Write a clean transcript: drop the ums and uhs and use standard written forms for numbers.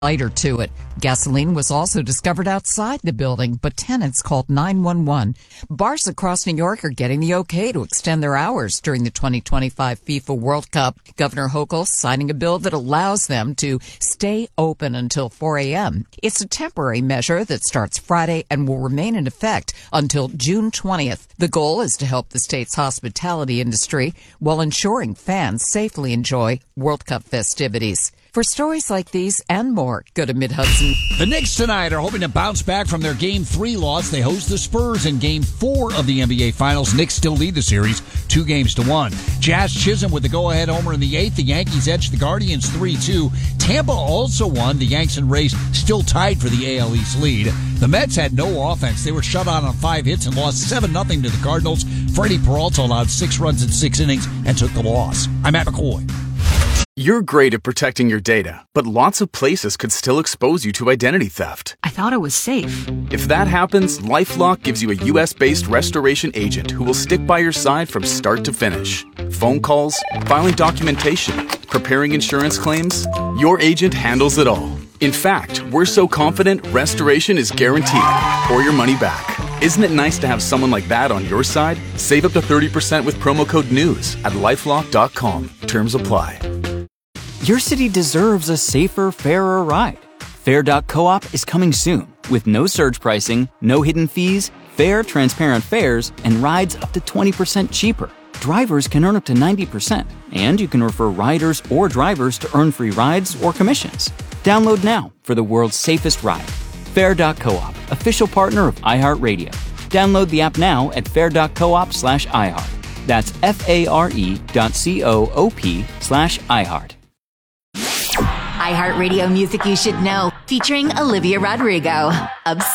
lighter to it. Gasoline was also discovered outside the building, but tenants called 911. Bars across New York are getting the okay to extend their hours during the 2025 FIFA World Cup. Governor Hochul signing a bill that allows them to stay open until 4 a.m. It's a temporary measure that starts Friday and will remain in effect until June 20th. The goal is to help the state's hospitality industry while ensuring fans safely enjoy World Cup festivities. For stories like these and more, go to MidHudson. The Knicks tonight are hoping to bounce back from their Game 3 loss. They host the Spurs in Game 4 of the NBA Finals. Knicks still lead the series 2-1. Jazz Chisholm with the go-ahead homer in the 8th. The Yankees edged the Guardians 3-2. Tampa also won. The Yanks and Rays still tied for the AL East lead. The Mets had no offense. They were shut out on 5 hits and lost 7-0 to the Cardinals. Freddie Peralta allowed 6 runs in 6 innings and took the loss. I'm Matt McCoy. You're great at protecting your data, but lots of places could still expose you to identity theft. I thought it was safe. If that happens, LifeLock gives you a U.S.-based restoration agent who will stick by your side from start to finish. Phone calls, filing documentation, preparing insurance claims, your agent handles it all. In fact, we're so confident restoration is guaranteed or your money back. Isn't it nice to have someone like that on your side? Save up to 30% with promo code NEWS at LifeLock.com. Terms apply. Your city deserves a safer, fairer ride. Fair.coop is coming soon with no surge pricing, no hidden fees, fair, transparent fares, and rides up to 20% cheaper. Drivers can earn up to 90%, and you can refer riders or drivers to earn free rides or commissions. Download now for the world's safest ride. Fair.coop, official partner of iHeartRadio. Download the app now at fair.coop/iHeart. That's FARE.coop/iHeart. iHeartRadio Music You Should Know, featuring Olivia Rodrigo.